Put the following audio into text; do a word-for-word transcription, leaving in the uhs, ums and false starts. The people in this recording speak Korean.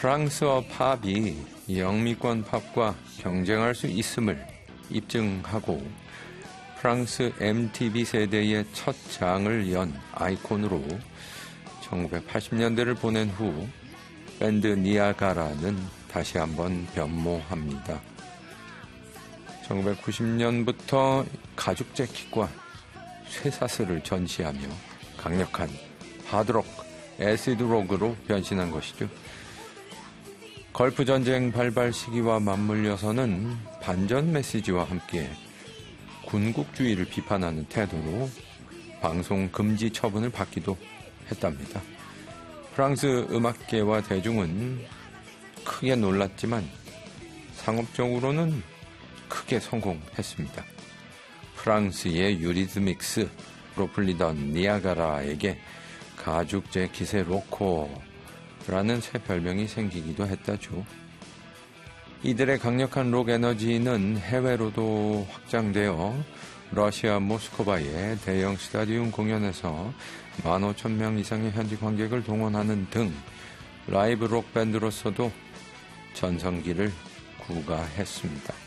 프랑스어 팝이 영미권 팝과 경쟁할 수 있음을 입증하고 프랑스 엠티비 세대의 첫 장을 연 아이콘으로 천구백팔십 년대를 보낸 후 밴드 니아가라는 다시 한번 변모합니다. 천구백구십 년부터 가죽 재킷과 쇠사슬을 전시하며 강력한 하드록, 애시드록으로 변신한 것이죠. 걸프 전쟁 발발 시기와 맞물려서는 반전 메시지와 함께 군국주의를 비판하는 태도로 방송 금지 처분을 받기도 했답니다. 프랑스 음악계와 대중은 크게 놀랐지만 상업적으로는 크게 성공했습니다. 프랑스의 유리즈믹스로 불리던 니아가라에게 가죽 재킷의 로코라는 새 별명이 생기기도 했다죠. 이들의 강력한 록 에너지는 해외로도 확장되어 러시아 모스크바의 대형 스타디움 공연에서 만 오천 명 이상의 현지 관객을 동원하는 등 라이브 록 밴드로서도 전성기를 구가했습니다.